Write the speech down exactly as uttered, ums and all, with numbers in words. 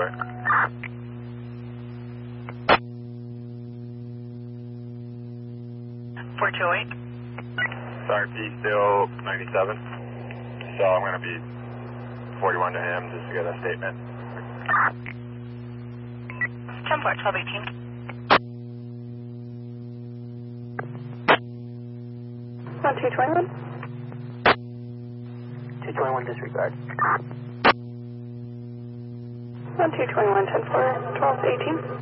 four. four two eight. R P still ninety-seven. So I'm going to be forty-one to him just to get a statement. ten four, twelve eighteen. one two twenty-one. two twenty-one disregard. one two twenty-one, ten four, twelve eighteen.